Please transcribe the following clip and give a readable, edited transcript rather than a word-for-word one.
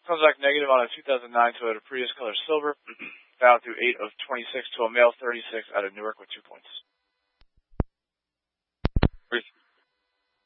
Comes back negative on a 2009 Toyota Prius color silver. Fouled through 8 of 26 to a male 36 out of Newark with 2 points.